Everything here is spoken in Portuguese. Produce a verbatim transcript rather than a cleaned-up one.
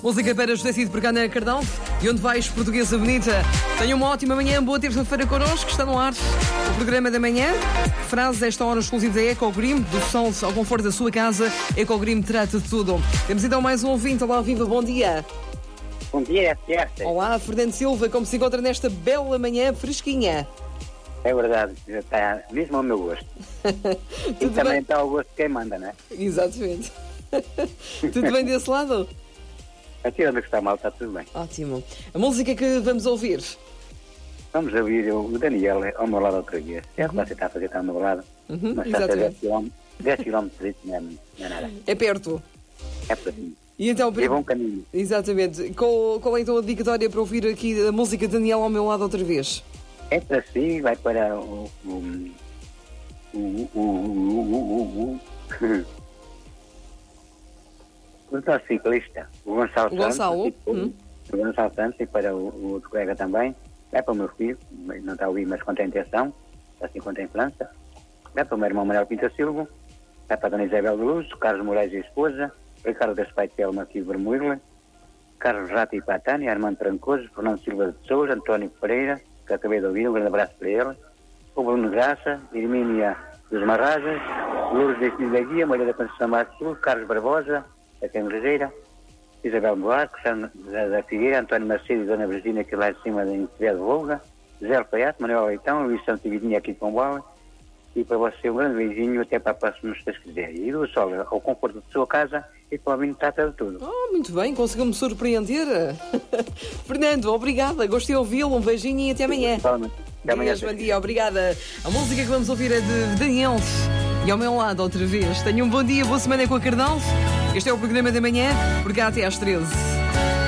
Música para José Cid por cá na Cardão. E onde vais, portuguesa bonita? Tenha uma ótima manhã, boa terça-feira connosco. Está no ar o programa da manhã. Frase esta hora exclusiva da Ecogreen, do sol ao conforto da sua casa. Ecogreen trata de tudo. Temos então mais um ouvinte. Olá, viva, bom dia. Bom dia, certo. Olá, Fernando Silva, como se encontra nesta bela manhã fresquinha? É verdade, está mesmo ao meu gosto. E também bem? está ao gosto de quem manda, não é? Exatamente. Tudo bem desse lado? Aqui onde está mal, está tudo bem. Ótimo. A música que vamos ouvir? Vamos ouvir o Daniel ao meu lado outra vez. É o que você está a fazer, está ao meu lado. Uhum, mas está a exatamente. dez quilómetros, não é, não é nada. É perto. É por assim. E então, É bom caminho. exatamente. Qual, qual é então a dedicatória para ouvir aqui a música de Daniel ao meu lado outra vez? É para si, vai para o... o... o... o... o... o... o... o nosso ciclista, o Gonçalo O Gonçalo. Santos, e, Hum. o Gonçalo Santos e para o, o outro colega também. É para o meu filho, não está a ouvir, mas com a intenção, está se encontra em França. É para o meu irmão Manuel Pinto Silva. É para a Dona Isabel de Luz, Carlos Moraes e a esposa, Ricardo Despeito Telma aqui de Vermújula, Carlos Rata e para a Tânia, Armando Trancoso, Fernando Silva de Souza, António Pereira, que acabei de ouvir, um grande abraço para ele, o Bruno Graça, Irmínia dos Marrajas, Lourdes da Guia, Maria da Conceição Marcos Sul, Carlos Barbosa, da Cangrejeira, Isabel Buarque, da, da Figueira, António Macedo e Dona Virgínia, aqui lá de cima da Integridade de Volga, José Alfaiate, Manuel Leitão, Luís Santo e Vidinha aqui de Pombola, e para você um grande beijinho até para a próxima, se Deus quiser. E do sol ao conforto de sua casa e para o mim trata de tudo. Oh, muito bem, conseguiu-me surpreender. Fernando, obrigada, gostei de ouvi-lo, um beijinho e até amanhã. Até amanhã. Beijo, bom dia, obrigada. A música que vamos ouvir é de Daniel. E ao meu lado outra vez. Tenham um bom dia, boa semana com a Cardão. Este é o programa da manhã, por cá até às treze.